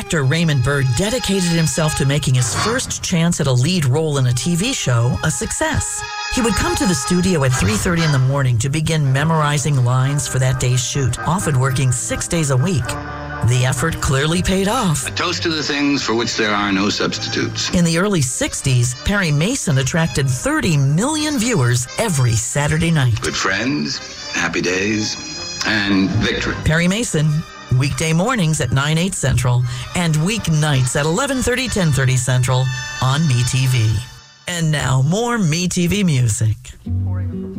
actor Raymond Burr dedicated himself to making his first chance at a lead role in a TV show a success. He would come to the studio at 3:30 in the morning to begin memorizing lines for that day's shoot, often working 6 days a week. The effort clearly paid off. A toast to the things for which there are no substitutes. In the early 60s, Perry Mason attracted 30 million viewers every Saturday night. Good friends, happy days, and victory. Perry Mason, weekday mornings at 9/8 Central and weeknights at 11:30, 10:30 Central on MeTV. And now, more MeTV music.